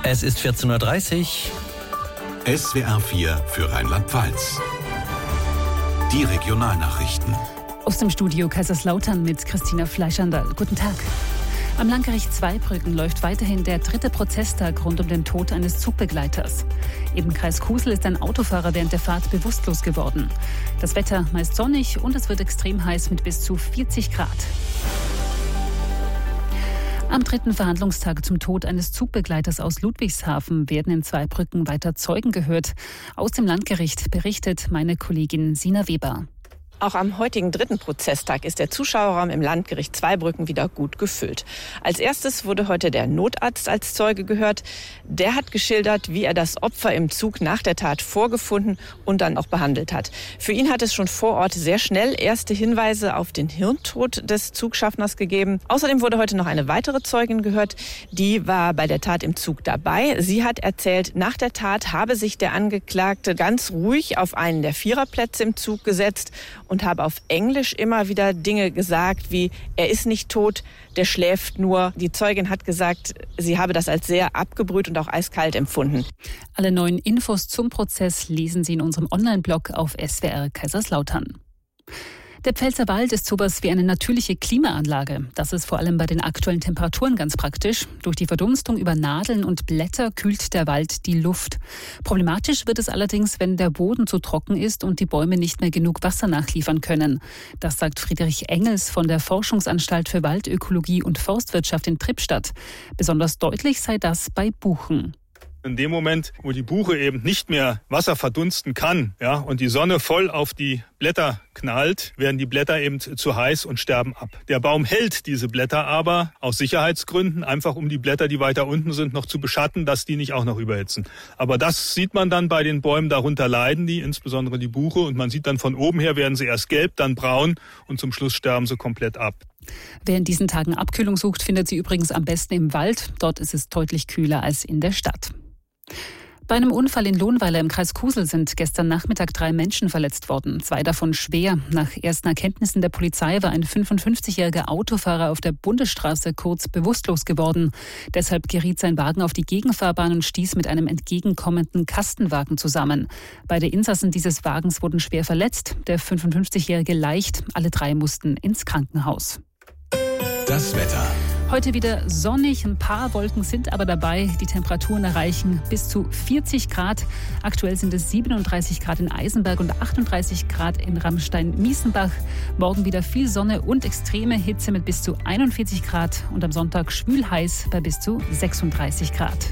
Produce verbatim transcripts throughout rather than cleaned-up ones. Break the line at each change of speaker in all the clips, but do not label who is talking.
Es ist vierzehn Uhr dreißig.
S W R vier für Rheinland-Pfalz. Die Regionalnachrichten.
Aus dem Studio Kaiserslautern mit Christina Fleischandl. Guten Tag. Am Landgericht-Zweibrücken läuft weiterhin der dritte Prozesstag rund um den Tod eines Zugbegleiters. Im Kreis Kusel ist ein Autofahrer während der Fahrt bewusstlos geworden. Das Wetter meist sonnig und es wird extrem heiß mit bis zu vierzig Grad. Am dritten Verhandlungstag zum Tod eines Zugbegleiters aus Ludwigshafen werden in Zweibrücken weiter Zeugen gehört. Aus dem Landgericht berichtet meine Kollegin Sina Weber.
Auch am heutigen dritten Prozesstag ist der Zuschauerraum im Landgericht Zweibrücken wieder gut gefüllt. Als erstes wurde heute der Notarzt als Zeuge gehört. Der hat geschildert, wie er das Opfer im Zug nach der Tat vorgefunden und dann auch behandelt hat. Für ihn hat es schon vor Ort sehr schnell erste Hinweise auf den Hirntod des Zugschaffners gegeben. Außerdem wurde heute noch eine weitere Zeugin gehört. Die war bei der Tat im Zug dabei. Sie hat erzählt, nach der Tat habe sich der Angeklagte ganz ruhig auf einen der Viererplätze im Zug gesetzt und habe auf Englisch immer wieder Dinge gesagt, wie er ist nicht tot, der schläft nur. Die Zeugin hat gesagt, sie habe das als sehr abgebrüht und auch eiskalt empfunden.
Alle neuen Infos zum Prozess lesen Sie in unserem Online-Blog auf S W R Kaiserslautern. Der Pfälzerwald ist sowas wie eine natürliche Klimaanlage. Das ist vor allem bei den aktuellen Temperaturen ganz praktisch. Durch die Verdunstung über Nadeln und Blätter kühlt der Wald die Luft. Problematisch wird es allerdings, wenn der Boden zu trocken ist und die Bäume nicht mehr genug Wasser nachliefern können. Das sagt Friedrich Engels von der Forschungsanstalt für Waldökologie und Forstwirtschaft in Trippstadt. Besonders deutlich sei das bei Buchen.
In dem Moment, wo die Buche eben nicht mehr Wasser verdunsten kann, ja, und die Sonne voll auf die Blätter knallt, werden die Blätter eben zu heiß und sterben ab. Der Baum hält diese Blätter aber aus Sicherheitsgründen, einfach um die Blätter, die weiter unten sind, noch zu beschatten, dass die nicht auch noch überhitzen. Aber das sieht man dann bei den Bäumen, darunter leiden die, insbesondere die Buche, und man sieht dann von oben her, werden sie erst gelb, dann braun und zum Schluss sterben sie komplett ab.
Wer in diesen Tagen Abkühlung sucht, findet sie übrigens am besten im Wald. Dort ist es deutlich kühler als in der Stadt. Bei einem Unfall in Lohnweiler im Kreis Kusel sind gestern Nachmittag drei Menschen verletzt worden, zwei davon schwer. Nach ersten Erkenntnissen der Polizei war ein fünfundfünfzigjähriger Autofahrer auf der Bundesstraße kurz bewusstlos geworden. Deshalb geriet sein Wagen auf die Gegenfahrbahn und stieß mit einem entgegenkommenden Kastenwagen zusammen. Beide Insassen dieses Wagens wurden schwer verletzt, der fünfundfünfzigjährige leicht. Alle drei mussten ins Krankenhaus.
Das Wetter.
Heute wieder sonnig, ein paar Wolken sind aber dabei. Die Temperaturen erreichen bis zu vierzig Grad. Aktuell sind es siebenunddreißig Grad in Eisenberg und achtunddreißig Grad in Ramstein-Miesenbach. Morgen wieder viel Sonne und extreme Hitze mit bis zu einundvierzig Grad. Und am Sonntag schwül heiß bei bis zu sechsunddreißig Grad.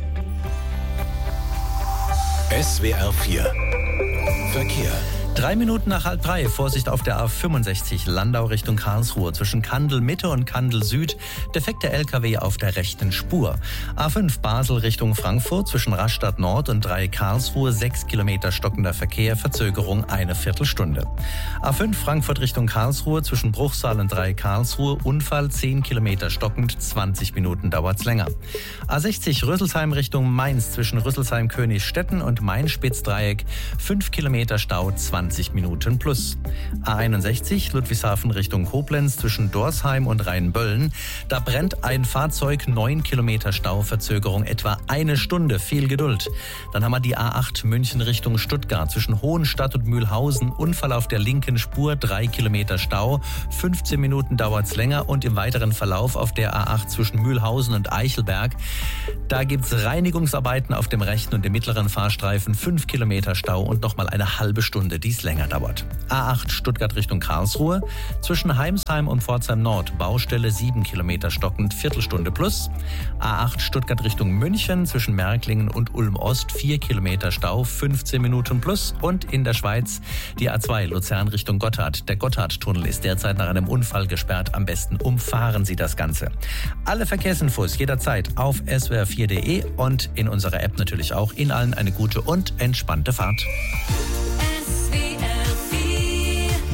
S W R vier Verkehr.
Drei Minuten nach halb drei. Vorsicht auf der A fünfundsechzig Landau Richtung Karlsruhe. Zwischen Kandel Mitte und Kandel Süd. Defekter L K W auf der rechten Spur. A fünf Basel Richtung Frankfurt. Zwischen Rastatt Nord und drei Karlsruhe. Sechs Kilometer stockender Verkehr. Verzögerung eine Viertelstunde. A fünf Frankfurt Richtung Karlsruhe. Zwischen Bruchsal und drei Karlsruhe. Unfall zehn Kilometer stockend. zwanzig Minuten dauert's länger. A sechzig Rüsselsheim Richtung Mainz. Zwischen Rüsselsheim-Königsstetten und Main-Spitz-Dreieck. fünf Kilometer Stau. zwanzig Minuten plus. A einundsechzig Ludwigshafen Richtung Koblenz zwischen Dorsheim und Rheinböllen. Da brennt ein Fahrzeug, neun Kilometer Stau, Verzögerung etwa eine Stunde. Viel Geduld. Dann haben wir die A acht München Richtung Stuttgart zwischen Hohenstadt und Mühlhausen. Unfall auf der linken Spur, drei Kilometer Stau. fünfzehn Minuten dauert's länger und im weiteren Verlauf auf der A acht zwischen Mühlhausen und Eichelberg. Da gibt's Reinigungsarbeiten auf dem rechten und dem mittleren Fahrstreifen. fünf Kilometer Stau und nochmal eine halbe Stunde. Dies länger dauert. A acht Stuttgart Richtung Karlsruhe. Zwischen Heimsheim und Pforzheim Nord. Baustelle sieben Kilometer stockend, Viertelstunde plus. A acht Stuttgart Richtung München. Zwischen Märklingen und Ulm Ost. vier Kilometer Stau, fünfzehn Minuten plus. Und in der Schweiz die A zwei Luzern Richtung Gotthard. Der Gotthardtunnel ist derzeit nach einem Unfall gesperrt. Am besten umfahren Sie das Ganze. Alle Verkehrsinfos jederzeit auf S W R vier Punkt de und in unserer App natürlich auch. Ihnen allen eine gute und entspannte Fahrt.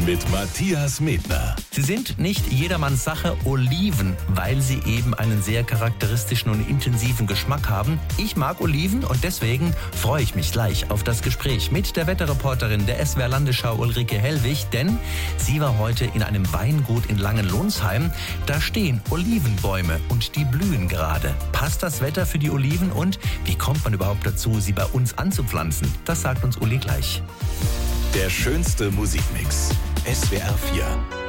mit Matthias Medner.
Sie sind nicht jedermanns Sache, Oliven, weil sie eben einen sehr charakteristischen und intensiven Geschmack haben. Ich mag Oliven und deswegen freue ich mich gleich auf das Gespräch mit der Wetterreporterin der S W R Landesschau Ulrike Hellwig, denn sie war heute in einem Weingut in Langenlonsheim. Da stehen Olivenbäume und die blühen gerade. Passt das Wetter für die Oliven und wie kommt man überhaupt dazu, sie bei uns anzupflanzen? Das sagt uns Uli gleich.
Der schönste Musikmix. S W R vier.